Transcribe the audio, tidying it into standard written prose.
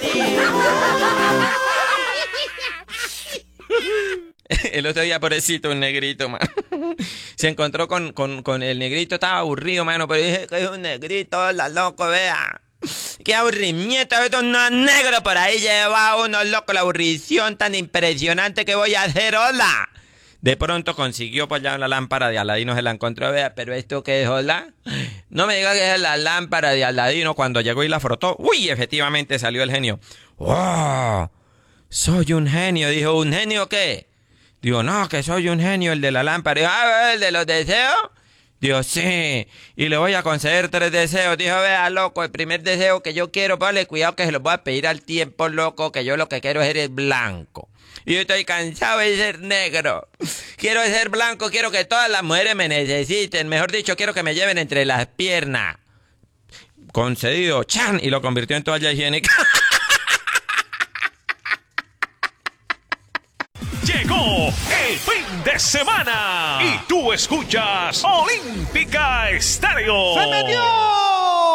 El otro día, pobrecito, un negrito, mano. Se encontró con el negrito, estaba aburrido, mano, pero dije que es un negrito, la loco, vea. Qué aburrimiento, estos no negros por ahí lleva uno, loco, la aburrición tan impresionante que voy a hacer, hola. De pronto consiguió pues ya la lámpara de Aladino, se la encontró, vea, pero ¿esto qué es, hola? No me diga que es la lámpara de Aladino. Cuando llegó y la frotó, uy, efectivamente salió el genio. ¡Wow! Soy un genio, dijo, ¿un genio qué? Digo, no, que soy un genio, el de la lámpara. Digo, ¿el de los deseos? Digo, sí, y le voy a conceder 3 deseos. Dijo, vea, loco, el primer deseo que yo quiero, vale, cuidado que se los voy a pedir al tiempo, loco, que yo lo que quiero es ser blanco. Y yo estoy cansado de ser negro. Quiero ser blanco, quiero que todas las mujeres me necesiten. Mejor dicho, quiero que me lleven entre las piernas. Concedido, chan, y lo convirtió en toalla higiénica. Llegó el fin de semana y tú escuchas Olímpica Estéreo. ¡Se metió!